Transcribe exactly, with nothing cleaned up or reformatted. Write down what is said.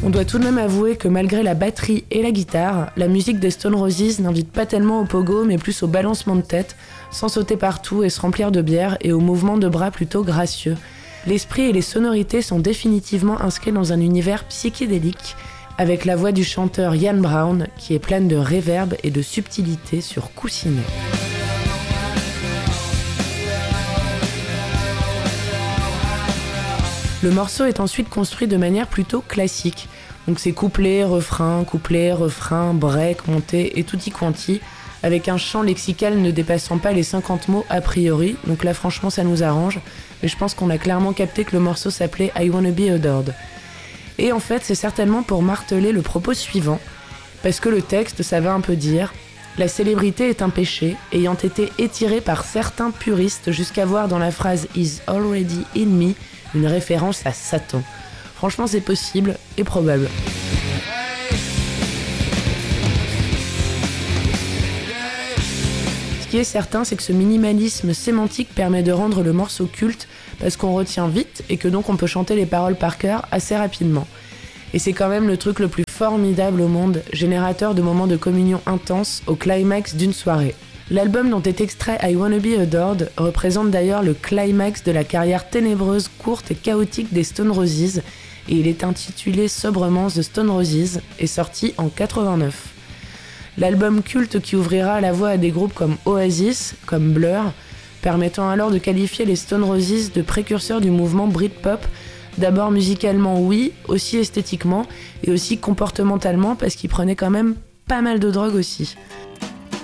On doit tout de même avouer que malgré la batterie et la guitare, la musique des Stone Roses n'invite pas tellement au pogo mais plus au balancement de tête, sans sauter partout et se remplir de bière, et au mouvement de bras plutôt gracieux. L'esprit et les sonorités sont définitivement inscrits dans un univers psychédélique, avec la voix du chanteur Ian Brown qui est pleine de réverb et de subtilité sur coussinet. Le morceau est ensuite construit de manière plutôt classique. Donc c'est couplet, refrain, couplet, refrain, break, montée et tutti quanti, avec un chant lexical ne dépassant pas les cinquante mots a priori. Donc là franchement ça nous arrange, mais je pense qu'on a clairement capté que le morceau s'appelait I Wanna Be Adored. Et en fait c'est certainement pour marteler le propos suivant, parce que le texte ça va un peu dire « La célébrité est un péché, ayant été étiré par certains puristes jusqu'à voir dans la phrase « is already in me » une référence à Satan. Franchement, c'est possible et probable. Ce qui est certain, c'est que ce minimalisme sémantique permet de rendre le morceau culte parce qu'on retient vite et que donc on peut chanter les paroles par cœur assez rapidement. Et c'est quand même le truc le plus formidable au monde, générateur de moments de communion intense au climax d'une soirée. L'album dont est extrait I Wanna Be Adored représente d'ailleurs le climax de la carrière ténébreuse, courte et chaotique des Stone Roses, et il est intitulé sobrement The Stone Roses et sorti en quatre-vingt-neuf. L'album culte qui ouvrira la voie à des groupes comme Oasis, comme Blur, permettant alors de qualifier les Stone Roses de précurseurs du mouvement Britpop, d'abord musicalement oui, aussi esthétiquement et aussi comportementalement parce qu'ils prenaient quand même pas mal de drogue aussi.